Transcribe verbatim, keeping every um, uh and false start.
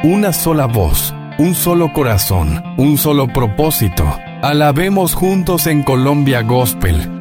una sola voz, un solo corazón, un solo propósito. Alabemos juntos en Colombia Gospel.